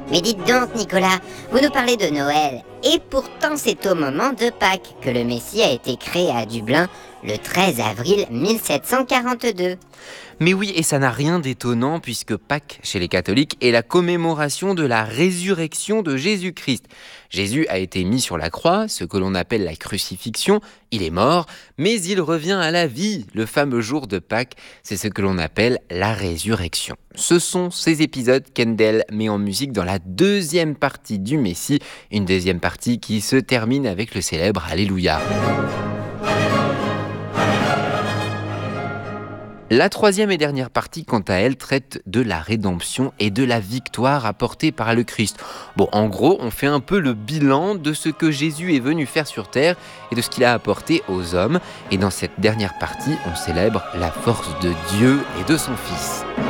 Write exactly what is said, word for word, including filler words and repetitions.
Mais dites donc, Nicolas, vous nous parlez de Noël, et pourtant c'est au moment de Pâques que le Messie a été créé à Dublin le treize avril mille sept cent quarante-deux. Mais oui, et ça n'a rien d'étonnant puisque Pâques, chez les catholiques, est la commémoration de la résurrection de Jésus-Christ. Jésus a été mis sur la croix, ce que l'on appelle la crucifixion. Il est mort, mais il revient à la vie. Le fameux jour de Pâques, c'est ce que l'on appelle la résurrection. Ce sont ces épisodes qu'Handel met en musique dans la deuxième partie du Messie, une deuxième partie qui se termine avec le célèbre Alléluia. La troisième et dernière partie, quant à elle, traite de la rédemption et de la victoire apportée par le Christ. Bon, en gros, on fait un peu le bilan de ce que Jésus est venu faire sur terre et de ce qu'il a apporté aux hommes. Et dans cette dernière partie, on célèbre la force de Dieu et de son Fils.